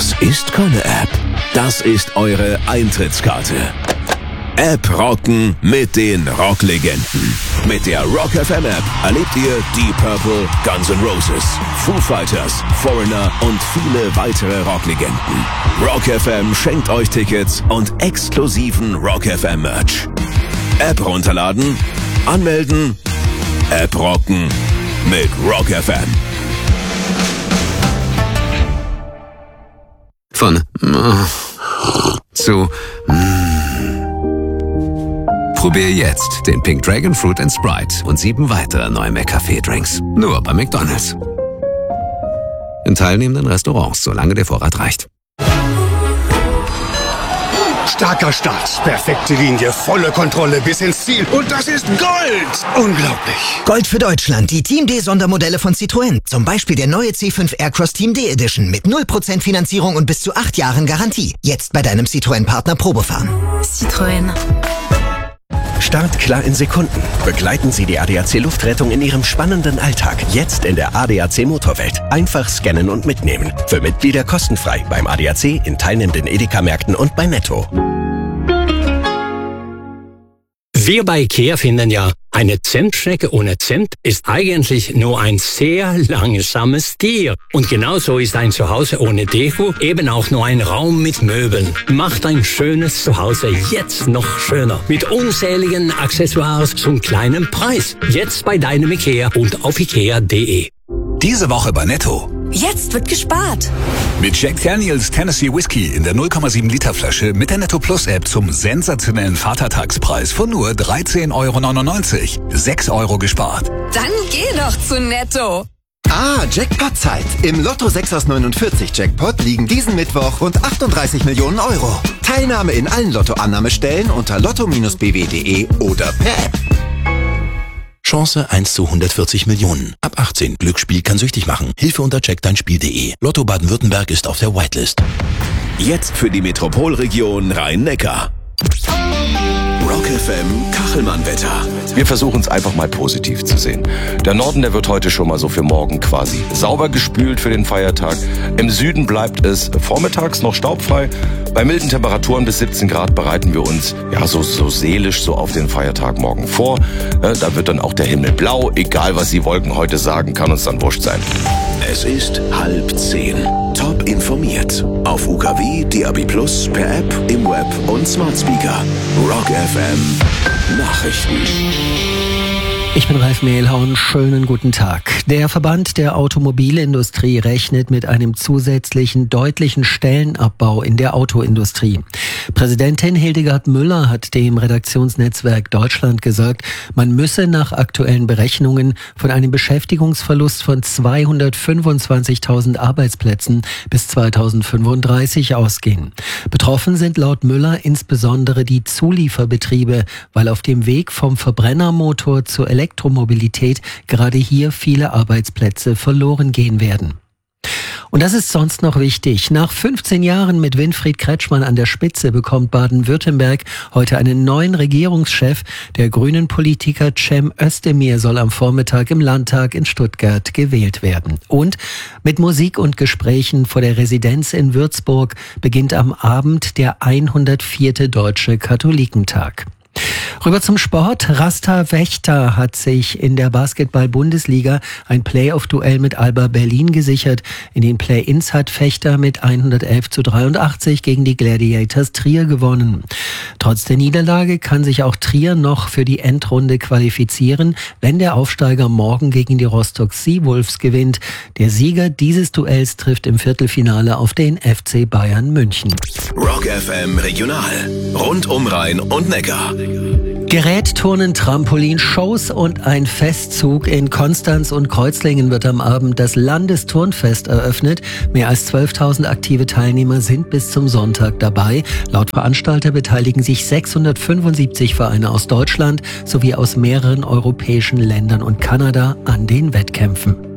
Das ist keine App. Das ist eure Eintrittskarte. App rocken mit den Rocklegenden. Mit der Rock FM App erlebt ihr Deep Purple, Guns N' Roses, Foo Fighters, Foreigner und viele weitere Rocklegenden. Rock FM schenkt euch Tickets und exklusiven Rock FM Merch. App runterladen, anmelden, App rocken mit Rock FM. Von zu Probier jetzt den Pink Dragon Fruit & Sprite und 7 weitere neue McCafé-Drinks. Nur bei McDonald's. In teilnehmenden Restaurants, solange der Vorrat reicht. Starker Start, perfekte Linie, volle Kontrolle bis ins Ziel. Und das ist Gold! Unglaublich. Gold für Deutschland, die Team D-Sondermodelle von Citroën. Zum Beispiel der neue C5 Aircross Team D Edition mit 0% Finanzierung und bis zu 8 Jahren Garantie. Jetzt bei deinem Citroën-Partner Probefahren. Citroën. Start klar in Sekunden. Begleiten Sie die ADAC Luftrettung in Ihrem spannenden Alltag. Jetzt in der ADAC Motorwelt. Einfach scannen und mitnehmen. Für Mitglieder kostenfrei beim ADAC, in teilnehmenden Edeka-Märkten und bei Netto. Wir bei IKEA finden ja, eine Zimtschnecke ohne Zimt ist eigentlich nur ein sehr langsames Tier. Und genauso ist ein Zuhause ohne Deko eben auch nur ein Raum mit Möbeln. Macht ein schönes Zuhause jetzt noch schöner. Mit unzähligen Accessoires zum kleinen Preis. Jetzt bei deinem IKEA und auf ikea.de. Diese Woche bei Netto. Jetzt wird gespart. Mit Jack Daniels Tennessee Whiskey in der 0,7 Liter Flasche mit der Netto Plus App zum sensationellen Vatertagspreis von nur 13,99 €. 6 € gespart. Dann geh doch zu Netto. Jackpot-Zeit. Im Lotto 6 aus 49 Jackpot liegen diesen Mittwoch rund 38 Millionen €. Teilnahme in allen Lotto-Annahmestellen unter lotto-bw.de oder per App. Chance 1 zu 140 Millionen. Ab 18. Glücksspiel kann süchtig machen. Hilfe unter checkdeinspiel.de. Lotto Baden-Württemberg ist auf der Whitelist. Jetzt für die Metropolregion Rhein-Neckar. Rock FM Kachelmann-Wetter. Wir versuchen es einfach mal positiv zu sehen. Der Norden, der wird heute schon mal so für morgen quasi sauber gespült für den Feiertag. Im Süden bleibt es vormittags noch staubfrei. Bei milden Temperaturen bis 17 Grad bereiten wir uns so seelisch so auf den Feiertag morgen vor. Da wird dann auch der Himmel blau. Egal, was die Wolken heute sagen, kann uns dann wurscht sein. Es ist 9:30. Top informiert. Auf UKW, DAB+, per App, im Web und Smart Speaker. Rock FM Nachrichten. Ich bin Ralf Mehlhorn, schönen guten Tag. Der Verband der Automobilindustrie rechnet mit einem zusätzlichen deutlichen Stellenabbau in der Autoindustrie. Präsidentin Hildegard Müller hat dem Redaktionsnetzwerk Deutschland gesagt, man müsse nach aktuellen Berechnungen von einem Beschäftigungsverlust von 225.000 Arbeitsplätzen bis 2035 ausgehen. Betroffen sind laut Müller insbesondere die Zulieferbetriebe, weil auf dem Weg vom Verbrennermotor zur Elektromobilität gerade hier viele Arbeitsplätze verloren gehen werden. Und das ist sonst noch wichtig. Nach 15 Jahren mit Winfried Kretschmann an der Spitze bekommt Baden-Württemberg heute einen neuen Regierungschef. Der Grünen-Politiker Cem Özdemir soll am Vormittag im Landtag in Stuttgart gewählt werden. Und mit Musik und Gesprächen vor der Residenz in Würzburg beginnt am Abend der 104. Deutsche Katholikentag. Rüber zum Sport. Rasta Wächter hat sich in der Basketball-Bundesliga ein Playoff-Duell mit Alba Berlin gesichert. In den Play-Ins hat Wächter mit 111:83 gegen die Gladiators Trier gewonnen. Trotz der Niederlage kann sich auch Trier noch für die Endrunde qualifizieren, wenn der Aufsteiger morgen gegen die Rostock Seawolves gewinnt. Der Sieger dieses Duells trifft im Viertelfinale auf den FC Bayern München. Rock FM Regional. Rund um Rhein und Neckar. Gerät, Turnen, Trampolin, Shows und ein Festzug. In Konstanz und Kreuzlingen wird am Abend das Landesturnfest eröffnet. Mehr als 12.000 aktive Teilnehmer sind bis zum Sonntag dabei. Laut Veranstalter beteiligen sich 675 Vereine aus Deutschland sowie aus mehreren europäischen Ländern und Kanada an den Wettkämpfen.